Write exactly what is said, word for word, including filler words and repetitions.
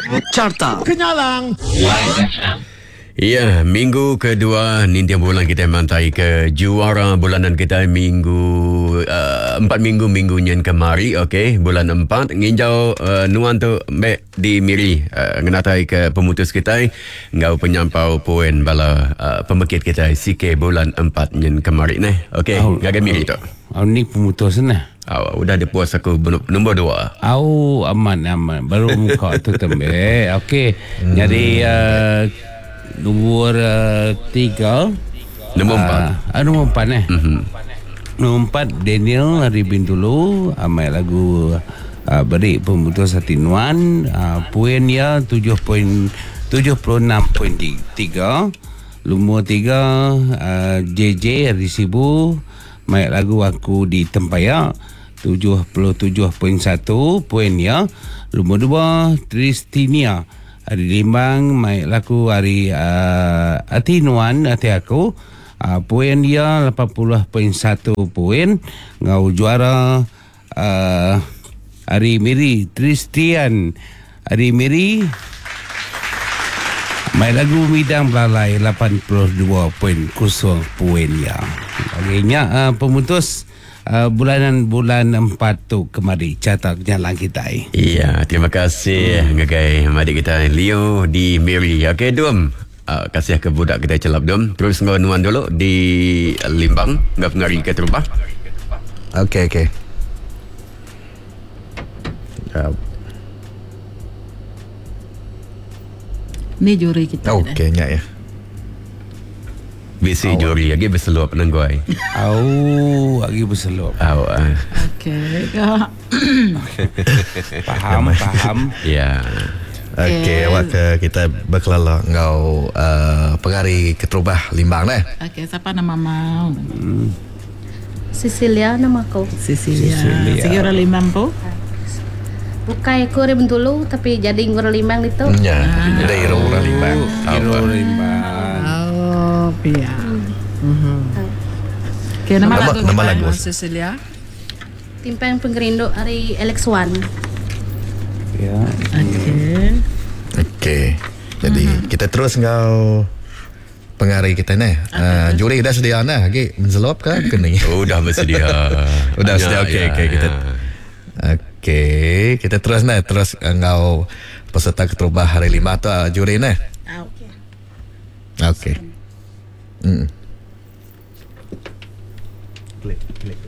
Carta Kenyalang. Ya, minggu kedua nintian bulan kita mantai ke juara bulanan kita minggu uh, empat minggu minggu nyen kemari, okey, bulan empat nginjau uh, nuan tu me di miri uh, ngenatai ke pemutus kita ngau penyampau poin bala uh, pemekit kita sike bulan empat nyen kemari ni, okey, oh, ngagai miri tu. Oh, ni pemutus nah. Oh, udah ada puas aku nombor dua. Oh, aman aman. Baru muka tu tembe. Okey. Hmm. Jadi uh, nombor uh, tiga. Nombor empat. Uh, nombor empat eh. Mm-hmm. Nombor empat Daniel hari Bintulu. Amai lagu uh, beri pemutus hati nuan. Uh, Poinnya tujuh poin tujuh puluh enam poin tiga. Nombor tiga uh, J J hari Sibu. Mai lagu aku di Tempayak. tujuh puluh tujuh poin satu poinnya. Nombor dua Tristinia hari Limbang. Mai laku hari uh, hati nuan hati aku. Uh, poin dia lapan puluh poin satu poin. Ngau juara uh, hari Miri Tristian hari Miri. Mai lagu Midang Belalai lapan puluh dua poin kosong poinnya. Baginya uh, pemutus Uh, bulanan bulan empat tu kemari catat jalan kita. Iya, terima kasih hmm. ngagai adik kita Leo di Miri. Okey, Dum. Uh, kasih ke budak kita celap Dum. Terus nuan dulu di Limbang, ngap ngari ke Terubah. Okey, okey. Uh. Ni juri kita. Okey, nya ya. Bisi oh. juri lagi berseluap nenggoi. Au, lagi berseluap. Au. Uh. Okey. Faham, faham. Ya. Okey, okay, awak ke kita berkelala ngau uh, pengari Keterubah Limbang dah. Okey, siapa nama mau? Hmm. Cecilia nama aku. Cecilia. Cecilia. Sige orang Limbang po? Bukan aku orang Bintulu tapi jadi orang Limbang itu. Ya, ah. Dari orang Limbang. Orang Limbang. Pia. Mhm. Okay, nama, nama lagu nama lagu Cecilia. Timpang Penggerindo hari Alex One. Ya. Okey. Okey. Jadi uh-huh. kita terus ngau pengari kita ni. Uh, juri dah sedia nah, lagi menselop ke kena. Oh, dah bersedia. Udah sedia. Okey, okey kita. Okey, kita terus nah, terus ngau peserta Keterubah hari lima tu uh, juri nah. Okey. Okey. Hmm. Klik, klik.